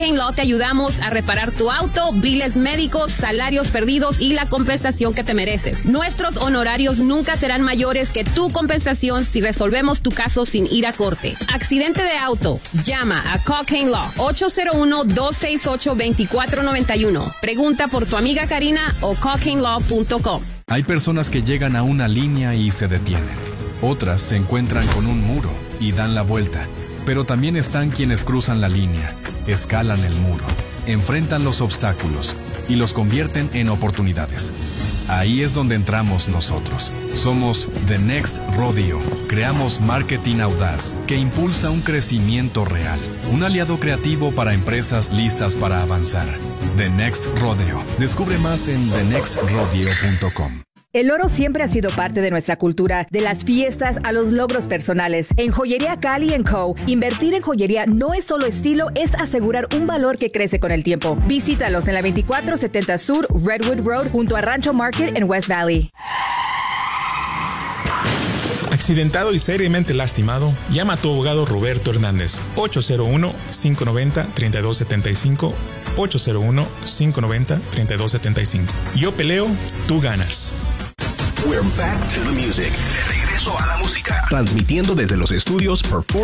En Law te ayudamos a reparar tu auto, biles médicos, salarios perdidos y la compensación que te mereces. Nuestros honorarios nunca serán mayores que tu compensación si resolvemos tu caso sin ir a corte. Accidente de auto, llama a Cocaine Law 801-268-2491. Pregunta por tu amiga Karina o cocainelaw.com. Hay personas que llegan a una línea y se detienen. Otras se encuentran con un muro y dan la vuelta. Pero también están quienes cruzan la línea, escalan el muro, enfrentan los obstáculos y los convierten en oportunidades. Ahí es donde entramos nosotros. Somos The Next Rodeo. Creamos marketing audaz que impulsa un crecimiento real. Un aliado creativo para empresas listas para avanzar. The Next Rodeo. Descubre más en thenextrodeo.com. El oro siempre ha sido parte de nuestra cultura, de las fiestas a los logros personales. En Joyería Cali & Co., invertir en joyería no es solo estilo, es asegurar un valor que crece con el tiempo. Visítalos en la 2470 Sur Redwood Road junto a Rancho Market en West Valley. Accidentado y seriamente lastimado, llama a tu abogado Roberto Hernández. 801-590-3275. 801-590-3275. Yo peleo, tú ganas. We're back to the music. De regreso a la música. Transmitiendo desde los estudios Perform